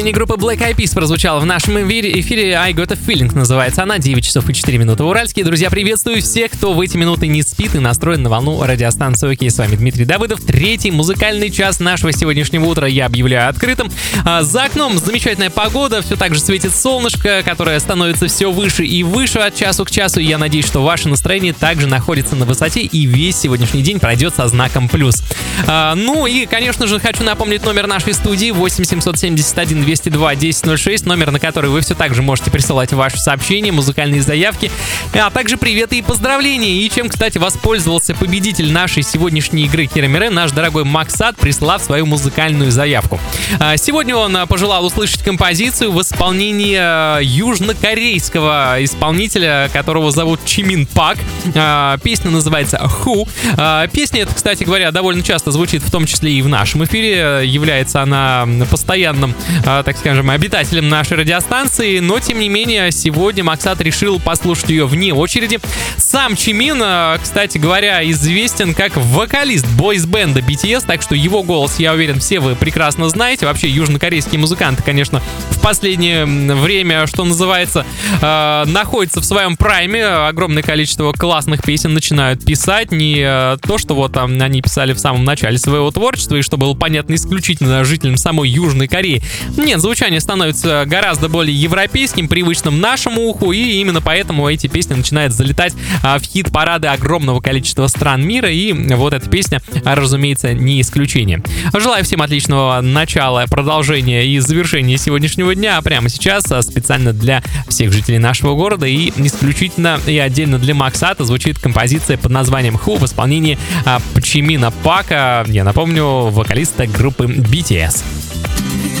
Группа Black Eyed Peas прозвучала в нашем эфире. I Got a Feeling называется она. 9 часов и 4 минуты. Уральские друзья, приветствую всех, кто в эти минуты не спит и настроен на волну радиостанции ОК. С вами Дмитрий Давыдов. Третий музыкальный час нашего сегодняшнего утра я объявляю открытым. За окном замечательная погода. Все так же светит солнышко, которое становится все выше и выше от часу к часу. И я надеюсь, что ваше настроение также находится на высоте и весь сегодняшний день пройдет со знаком плюс. Ну и, конечно же, хочу напомнить номер нашей студии 8 771 202 1006, номер, на который вы все так же можете присылать ваши сообщения, музыкальные заявки, а также приветы и поздравления. И чем, кстати, воспользовался победитель нашей сегодняшней игры Киромире, наш дорогой Максат, прислав свою музыкальную заявку. Сегодня он пожелал услышать композицию в исполнении южнокорейского исполнителя, которого зовут Чимин Пак. Песня называется «Who». Песня эта, кстати говоря, довольно часто звучит, в том числе и в нашем эфире. Является она постоянным, так скажем, обитателем нашей радиостанции, но тем не менее сегодня Максат решил послушать ее вне очереди. Сам Чимин, кстати говоря, известен как вокалист бойс-бенда BTS, так что его голос, я уверен, все вы прекрасно знаете. Вообще южнокорейские музыканты, конечно, в последнее время, что называется, находятся в своем прайме. Огромное количество классных песен начинают писать. Не то, что вот они писали в самом начале своего творчества и что было понятно исключительно жителям самой Южной Кореи. Нет, звучание становится гораздо более европейским, привычным нашему уху, и именно поэтому эти песни начинают залетать в хит-парады огромного количества стран мира, и вот эта песня, разумеется, не исключение. Желаю всем отличного начала, продолжения и завершения сегодняшнего дня. А прямо сейчас специально для всех жителей нашего города и исключительно и отдельно для Максата звучит композиция под названием «Who» в исполнении Чимина Пака, я напомню, вокалиста группы BTS.